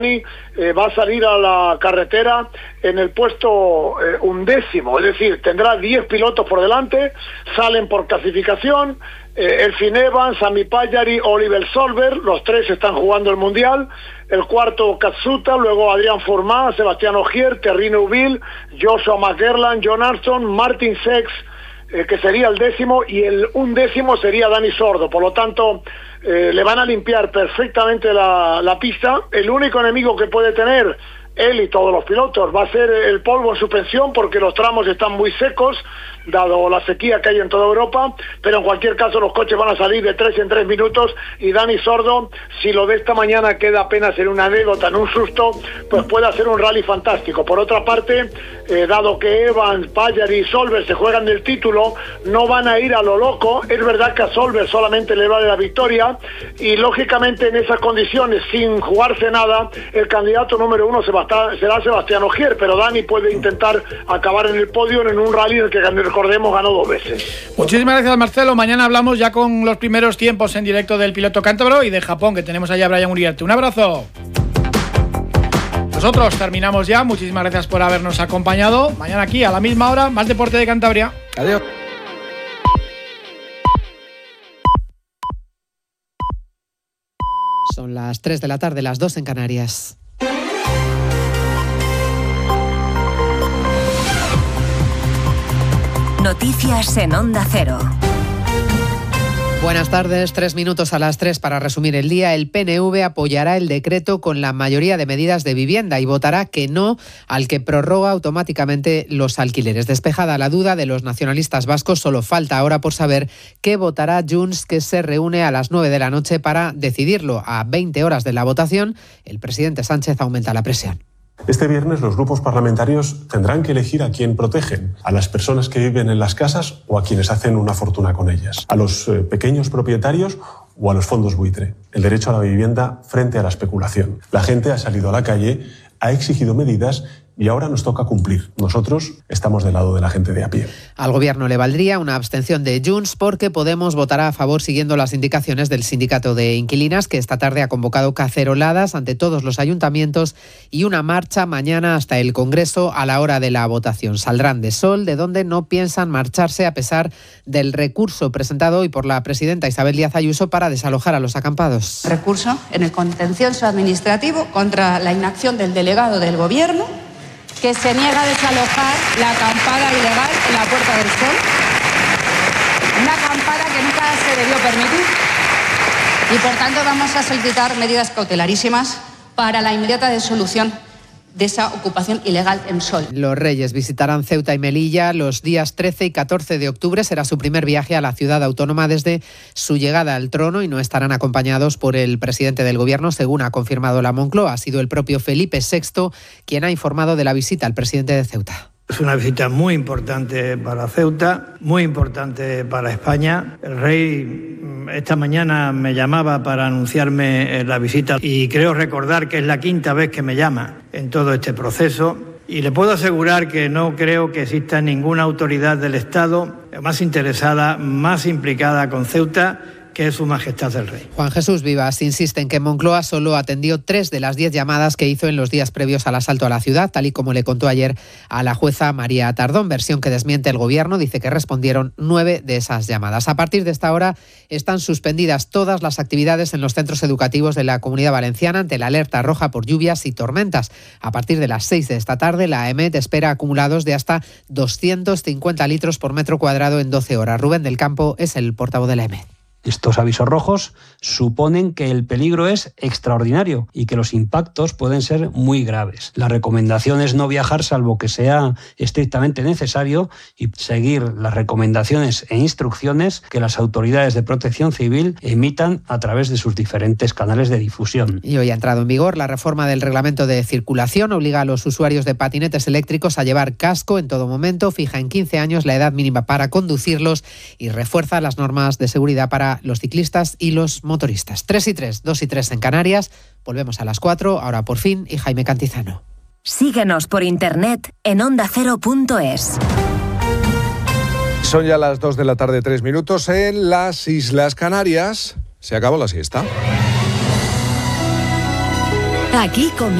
va a salir a la carretera en el puesto 11º, es decir, tendrá 10 pilotos por delante, salen por clasificación, Elfyn Evans, Sami Pagliari, Oliver Solberg, los tres están jugando el Mundial, el cuarto Katsuta, luego Adrián Fourmas, Sebastián Ogier, Thierry Neuville, Joshua McGerland, John Armstrong, Martin Sex, que sería el 10º, y el 11º sería Dani Sordo. Por lo tanto, le van a limpiar perfectamente la pista. El único enemigo que puede tener él y todos los pilotos va a ser el polvo en suspensión, porque los tramos están muy secos, dado la sequía que hay en toda Europa, pero en cualquier caso los coches van a salir de 3 en 3 minutos, y Dani Sordo, si lo de esta mañana queda apenas en una anécdota, en un susto, pues puede hacer un rally fantástico. Por otra parte, dado que Evans, Pagliari y Solberg se juegan el título, no van a ir a lo loco. Es verdad que a Solberg solamente le vale la victoria, y lógicamente en esas condiciones, sin jugarse nada, el candidato número 1 será Sebastián Ogier, pero Dani puede intentar acabar en el podio en un rally en el que, recordemos, ganó 2 veces. Muchísimas gracias, Marcelo. Mañana hablamos ya con los primeros tiempos en directo del piloto cántabro y de Japón, que tenemos allá a Brian Uriarte. Un abrazo. Nosotros terminamos ya. Muchísimas gracias por habernos acompañado. Mañana aquí a la misma hora, más deporte de Cantabria. Adiós. Son las 3 de la tarde, las 2 en Canarias. Noticias en Onda Cero. Buenas tardes, 3 minutos a las 3 para resumir el día. El PNV apoyará el decreto con la mayoría de medidas de vivienda y votará que no al que prorroga automáticamente los alquileres. Despejada la duda de los nacionalistas vascos, solo falta ahora por saber qué votará Junts, que se reúne a las 9 de la noche para decidirlo. A 20 horas de la votación, el presidente Sánchez aumenta la presión. Este viernes los grupos parlamentarios tendrán que elegir a quién protegen, a las personas que viven en las casas o a quienes hacen una fortuna con ellas, a los pequeños propietarios o a los fondos buitre. El derecho a la vivienda frente a la especulación. La gente ha salido a la calle, ha exigido medidas y ahora nos toca cumplir. Nosotros estamos del lado de la gente de a pie. Al gobierno le valdría una abstención de Junts, porque Podemos votará a favor siguiendo las indicaciones del sindicato de inquilinas, que esta tarde ha convocado caceroladas ante todos los ayuntamientos y una marcha mañana hasta el Congreso a la hora de la votación. Saldrán de Sol, de donde no piensan marcharse a pesar del recurso presentado hoy por la presidenta Isabel Díaz Ayuso para desalojar a los acampados. Recurso en el contencioso administrativo contra la inacción del delegado del gobierno, que se niega a desalojar la acampada ilegal en la Puerta del Sol. Una acampada que nunca se debió permitir. Y por tanto vamos a solicitar medidas cautelarísimas para la inmediata disolución de esa ocupación ilegal en Sol. Los Reyes visitarán Ceuta y Melilla los días 13 y 14 de octubre. Será su primer viaje a la ciudad autónoma desde su llegada al trono y no estarán acompañados por el presidente del gobierno, según ha confirmado la Moncloa. Ha sido el propio Felipe VI quien ha informado de la visita al presidente de Ceuta. Es una visita muy importante para Ceuta, muy importante para España. El rey esta mañana me llamaba para anunciarme la visita y creo recordar que es la 5ª vez que me llama en todo este proceso. Y le puedo asegurar que no creo que exista ninguna autoridad del Estado más interesada, más implicada con Ceuta, que es Su Majestad el Rey. Juan Jesús Vivas insiste en que Moncloa solo atendió 3 de las 10 llamadas que hizo en los días previos al asalto a la ciudad, tal y como le contó ayer a la jueza María Tardón, versión que desmiente el gobierno. Dice que respondieron 9 de esas llamadas. A partir de esta hora están suspendidas todas las actividades en los centros educativos de la Comunidad Valenciana ante la alerta roja por lluvias y tormentas. A partir de las 6 de esta tarde, la EMET espera acumulados de hasta 250 litros por metro cuadrado en 12 horas. Rubén del Campo es el portavoz de la EMET. Estos avisos rojos suponen que el peligro es extraordinario y que los impactos pueden ser muy graves. La recomendación es no viajar salvo que sea estrictamente necesario y seguir las recomendaciones e instrucciones que las autoridades de protección civil emitan a través de sus diferentes canales de difusión. Y hoy ha entrado en vigor la reforma del reglamento de circulación. Obliga a los usuarios de patinetes eléctricos a llevar casco en todo momento, fija en 15 años la edad mínima para conducirlos y refuerza las normas de seguridad para los ciclistas y los motoristas. 3 y 3, 2 y 3 en Canarias. Volvemos a las 4, ahora por fin, y Jaime Cantizano. Síguenos por internet en ondacero.es. Son ya las 2 de la tarde, 3 minutos. En las Islas Canarias se acabó la siesta. Aquí comienza